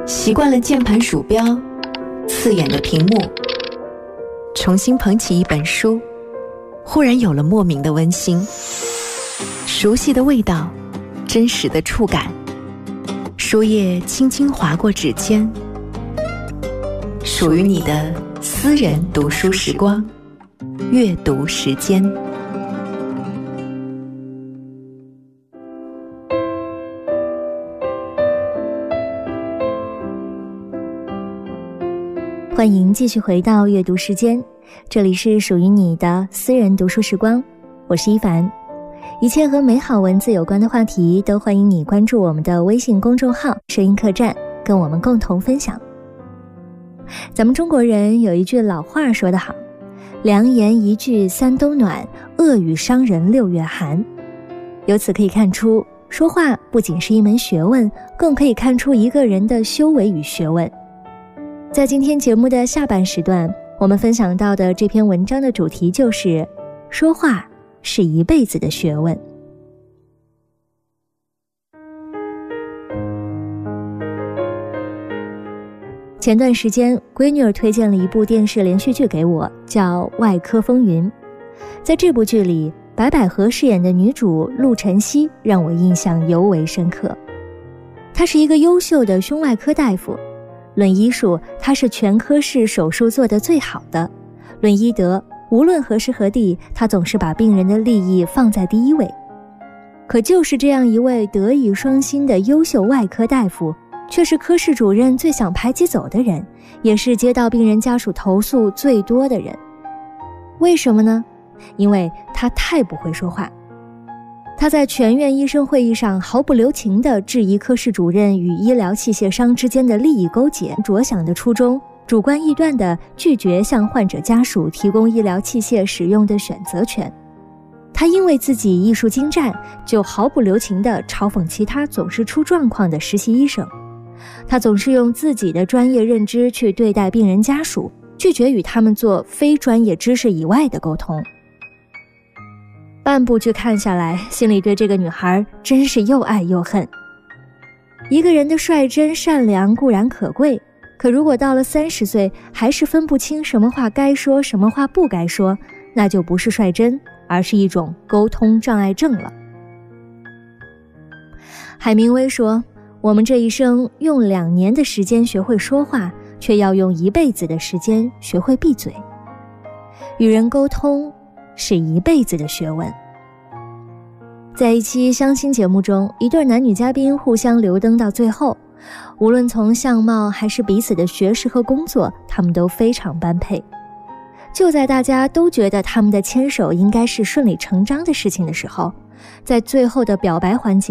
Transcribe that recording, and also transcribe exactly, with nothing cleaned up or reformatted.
习惯了键盘鼠标，刺眼的屏幕，重新捧起一本书，忽然有了莫名的温馨，熟悉的味道，真实的触感，书页轻轻划过指尖，属于你的私人读书时光，阅读时间。 欢迎继续回到阅读时间，这里是属于你的私人读书时光，我是一凡。一切和美好文字有关的话题都欢迎你关注我们的微信公众号声音客栈，跟我们共同分享。咱们中国人有一句老话说得好，良言一句三冬暖，恶语伤人六月寒。由此可以看出，说话不仅是一门学问，更可以看出一个人的修为与学问。在今天节目的下半时段，我们分享到的这篇文章的主题就是说话是一辈子的学问。前段时间闺女儿推荐了一部电视连续剧给我，叫《外科风云》。在这部剧里，白百合饰演的女主陆晨曦让我印象尤为深刻。她是一个优秀的胸外科大夫，论医术，他是全科室手术做得最好的；论医德，无论何时何地，他总是把病人的利益放在第一位。可就是这样一位德艺双馨的优秀外科大夫，却是科室主任最想排挤走的人，也是接到病人家属投诉最多的人。为什么呢？因为他太不会说话。他在全院医生会议上毫不留情地质疑科室主任与医疗器械商之间的利益勾结，着想的初衷，主观臆断地拒绝向患者家属提供医疗器械使用的选择权。他因为自己艺术精湛，就毫不留情地嘲讽其他总是出状况的实习医生。他总是用自己的专业认知去对待病人家属，拒绝与他们做非专业知识以外的沟通。半部剧看下来，心里对这个女孩真是又爱又恨。一个人的率真善良固然可贵，可如果到了三十岁还是分不清什么话该说什么话不该说，那就不是率真，而是一种沟通障碍症了。海明威说，我们这一生用两年的时间学会说话，却要用一辈子的时间学会闭嘴。与人沟通是一辈子的学问。在一期相亲节目中，一对男女嘉宾互相留灯到最后，无论从相貌还是彼此的学识和工作，他们都非常般配。就在大家都觉得他们的牵手应该是顺理成章的事情的时候，在最后的表白环节，